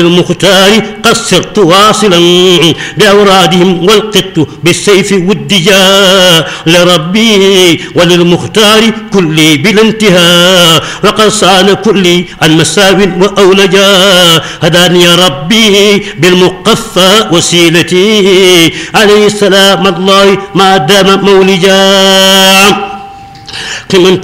المختار قد صرت واصلا بأورادهم والقط بالسيف والدجا لربي وللمختار كلي بلا انتهاء وقد صان كلي عن مساو وأولجا هداني ربي بالمقفى وسيلتي عليه السلام الله ما دام مولجا